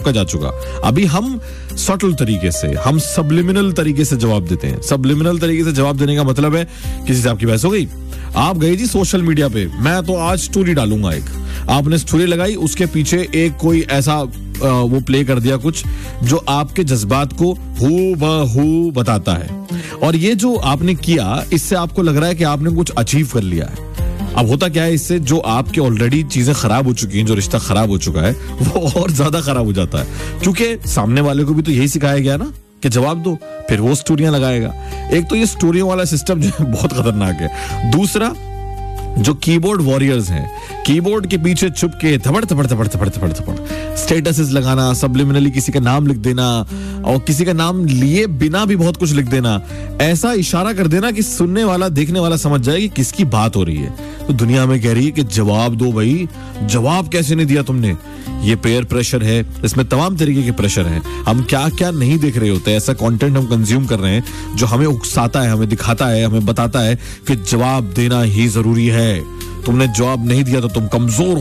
आपका जा चुका। अभी हम सटल तरीके से, हम सबलिमिनल तरीके से जवाब देते हैं। सबलिमिनल तरीके से जवाब देने का मतलब है किसी से आपकी बहस हो गई, आप गए जी सोशल मीडिया पे, मैं तो आज स्टोरी डालूंगा एक, आपने स्टोरी लगाई, उसके पीछे एक कोई ऐसा वो प्ले कर दिया कुछ जो आपके जज्बात को हूबहू बताता है, और ये जो आपने किया इससे आपको लग रहा है कि आपने कुछ अचीव कर लिया है। अब होता क्या है इससे, जो आपके ऑलरेडी चीजें खराब हो चुकी हैं, जो रिश्ता खराब हो चुका है वो और ज्यादा खराब हो जाता है, क्योंकि सामने वाले को भी तो यही सिखाया गया ना कि जवाब दो, फिर वो स्टोरियां लगाएगा। एक तो ये स्टोरियों वाला सिस्टम जो है बहुत खतरनाक है। दूसरा, जो कीबोर्ड वॉरियर्स हैं, कीबोर्ड के पीछे छुप के थपड़ थपड़ थपड़ थपड़ थपड़ थपड़ स्टेटसेस लगाना, सबलिमिनली किसी का नाम लिख देना, और किसी का नाम लिए बिना भी बहुत कुछ लिख देना, ऐसा इशारा कर देना कि सुनने वाला, देखने वाला समझ जाए कि किसकी बात हो रही है। तो दुनिया में कह रही है कि जवाब दो भाई, जवाब कैसे नहीं दिया तुमने। ये पेयर प्रेशर है, इसमें तमाम तरीके के प्रेशर हैं। हम क्या क्या नहीं देख रहे होते, ऐसा कंटेंट हम कंज्यूम कर रहे हैं जो हमें उकसाता है, हमें दिखाता है, हमें बताता है कि जवाब देना ही जरूरी है, तुमने जवाब नहीं दिया तो तुम कमजोर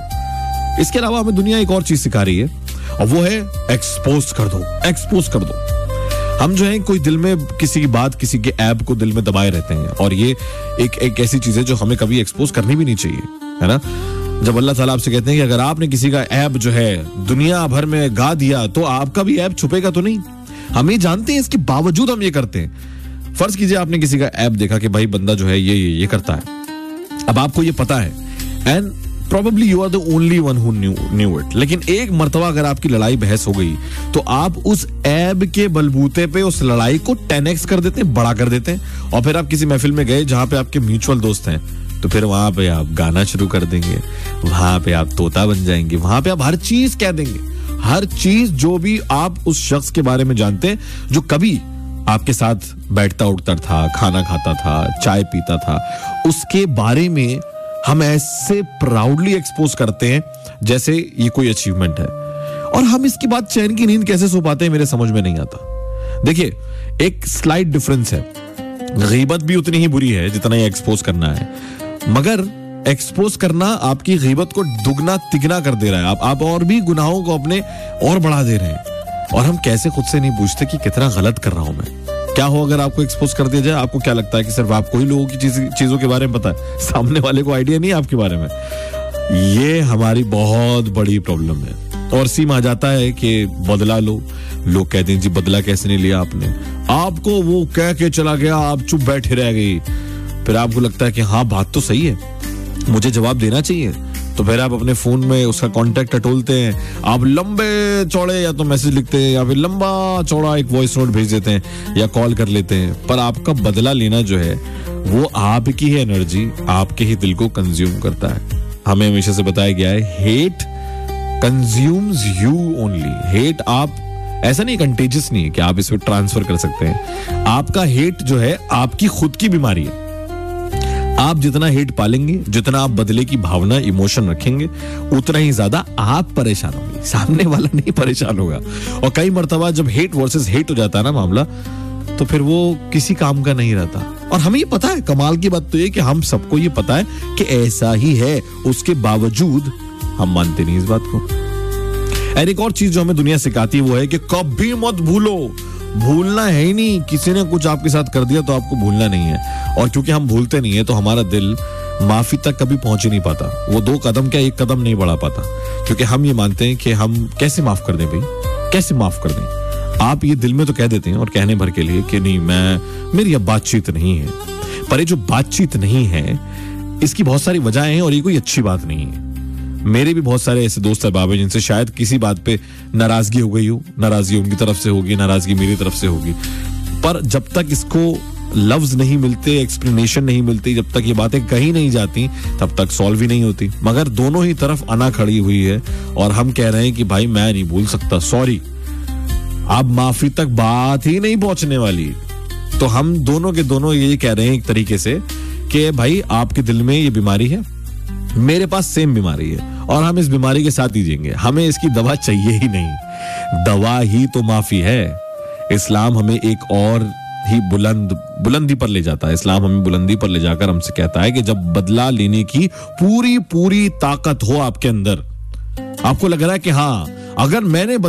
हो। इसके अलावा हमें दुनिया एक और चीज सिखा रही है, और वो है एक्सपोज कर दो, एक्सपोज कर दो। हम जो है कोई दिल में किसी की बात, किसी के ऐब को दिल में दबाए रहते हैं, और ये एक ऐसी चीज है जो हमें कभी एक्सपोज करनी भी नहीं चाहिए, है ना। जब अल्लाह ताला आपसे कहते हैं कि अगर आपने किसी का ऐब जो है दुनिया भर में गा दिया तो आपका भी ऐब छुपेगा तो नहीं। हम ये जानते हैं, इसके बावजूद हम ये करते हैं। फर्ज कीजिए आपने किसी का ऐब देखा कि भाई बंदा जो है ये करता है, अब आपको ये पता है, and probably you are the only one who knew it, लेकिन एक मर्तबा अगर आपकी लड़ाई बहस हो गई तो आप उस ऐब के बलबूते पे उस लड़ाई को 10x कर देते हैं, बड़ा कर देते हैं, और फिर आप किसी महफिल में गए जहां पे आपके म्यूचुअल दोस्त हैं, तो फिर वहां पे आप गाना शुरू कर देंगे, वहां पे आप तोता बन जाएंगे, वहां पे आप हर चीज कह देंगे, हर चीज जो भी आप उस शख्स के बारे में जानते हैं जो कभी आपके साथ बैठता उठता था, खाना खाता था, चाय पीता था, उसके बारे में हम ऐसे प्राउडली एक्सपोज करते हैं जैसे ये कोई अचीवमेंट है। और हम इसके बाद चैन की नींद कैसे सो पाते हैं, मेरे समझ में नहीं आता। देखिए, एक स्लाइट डिफरेंस है, गीबत भी उतनी ही बुरी है जितना ये एक्सपोज करना है, मगर एक्सपोज करना आपकी गीबत को दुगना तिगना कर दे रहा है। आप और भी गुनाहों को अपने और बढ़ा दे रहे हैं, और हम कैसे खुद से नहीं पूछते कि कितना गलत कर रहा हूं मैं। क्या हो अगर आपको एक्सपोज कर दिया जाए? आपको क्या लगता है कि सिर्फ आपको ही लोगों की चीजों के बारे में पता है, सामने वाले को आइडिया नहीं है आपके बारे में? ये हमारी बहुत बड़ी प्रॉब्लम है। और सीमा आ जाता है कि बदला लो, लोग कहते हैं जी बदला कैसे नहीं लिया आपने, आपको वो कह के चला गया, आप चुप बैठे रह गई, फिर आपको लगता है कि हाँ बात तो सही है, मुझे जवाब देना चाहिए, तो फिर आप अपने फोन में उसका कांटेक्ट टटोलते हैं, आप लंबे चौड़े या तो मैसेज लिखते हैं या फिर लंबा चौड़ा एक वॉइस नोट भेज देते हैं या कॉल कर लेते हैं, पर आपका बदला लेना जो है वो आपकी ही एनर्जी, आपके ही दिल को कंज्यूम करता है। हमें हमेशा से बताया गया है, hate consumes you only. Hate आप ऐसा नहीं, कंटेजियस नहीं है कि आप इस पे ट्रांसफर कर सकते हैं। आपका हेट जो है आपकी खुद की बीमारी है। आप जितना हेट पालेंगे, जितना आप बदले की भावना, इमोशन रखेंगे, उतना ही ज्यादा आप परेशान होंगे, सामने वाला नहीं परेशान होगा। और कई मर्तबा जब हेट वर्सेस हेट हो जाता है ना मामला, तो फिर वो किसी काम का नहीं रहता। और हमें ये पता है, कमाल की बात तो ये कि हम सबको ये पता है कि ऐसा ही है, उसके बावजूद हम मानते नहीं इस बात को। और एक और चीज जो हमें दुनिया सिखाती है वो है कि कभी मत भूलो, भूलना है ही नहीं। किसी ने कुछ आपके साथ कर दिया तो आपको भूलना नहीं है, और क्योंकि हम भूलते नहीं है तो हमारा दिल माफी तक कभी पहुंच ही नहीं पाता। वो 2 कदम क्या 1 कदम नहीं बढ़ा पाता, क्योंकि हम ये मानते हैं कि हम कैसे माफ कर दें भाई, कैसे माफ कर दें। आप ये दिल में तो कह देते हैं और कहने भर के लिए कि नहीं, मेरी अब बातचीत नहीं है, पर ये जो बातचीत नहीं है इसकी बहुत सारी वजहें हैं और ये कोई अच्छी बात नहीं है। मेरे भी बहुत सारे ऐसे दोस्त अहबाब हैं जिनसे शायद किसी बात पे नाराजगी हो गई हो, नाराजगी उनकी तरफ से होगी, नाराजगी मेरी तरफ से होगी, पर जब तक इसको लफ्ज नहीं मिलते, एक्सप्लेनेशन नहीं मिलती, जब तक ये बातें कहीं नहीं जाती, तब तक सॉल्व ही नहीं होती। मगर दोनों ही तरफ अना खड़ी हुई है और हम कह रहे हैं कि भाई मैं नहीं भूल सकता, सॉरी, अब माफी तक बात ही नहीं पहुंचने वाली। तो हम दोनों के दोनों ये कह रहे हैं एक तरीके से कि भाई आपके दिल में ये बीमारी है, मेरे पास सेम बीमारी है, और हम इस बीमारी के साथ ही जिएंगे, हमें इसकी दवा चाहिए ही नहीं। दवा ही तो माफी है। इस्लाम हमें एक और ही बुलंदी पर ले जाता है। इस्लाम हमें बुलंदी पर ले जाकर हमसे कहता है कि जब बदला लेने की पूरी ताकत हो आपके अंदर, आपको लग रहा है कि हाँ, अगर मैंने